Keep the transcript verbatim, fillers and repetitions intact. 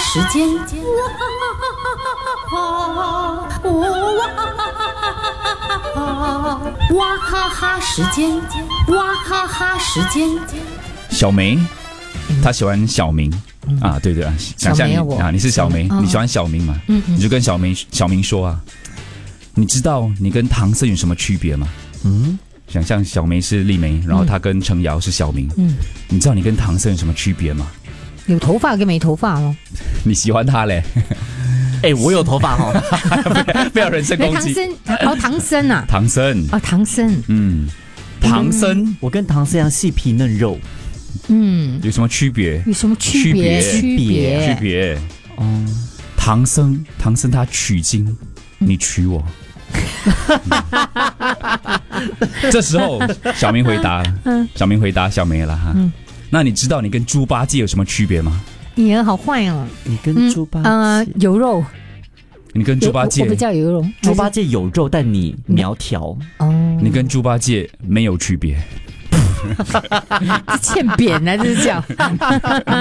时间，哇哈哈时间，哇哈哈时间。 小梅，她喜欢小明、嗯、啊，对对啊，想象你啊，你是小梅，你喜欢小明嘛？嗯嗯，你就跟小明小明说啊，你知道你跟唐僧有什么区别吗？嗯。想象小梅是丽梅，然后她跟程瑶是小明。嗯，你知道你跟唐僧有什么区别吗？ 有头发跟没头发哦。 你喜欢他嘞？ 哎、欸，我有头发哦。 不要人身攻击。 唐僧哦，唐僧啊， 唐僧哦，唐僧， 嗯， 唐僧，我跟唐僧一样细皮嫩肉。 嗯， 有什么区别？ 有什么区别？ 区别？区别？哦、嗯，唐僧，唐僧他取经，你娶我。这时候小明回答了，小明回答小梅了哈。嗯、那你知道你跟猪八戒有什么区别吗？ 你人好坏哦！ 你跟猪八戒、 嗯、呃有肉， 你跟猪八戒我, 我比较有肉， 猪八戒有肉，但你苗条哦。 你跟猪八戒没有区别。 欠扁啊，这是叫。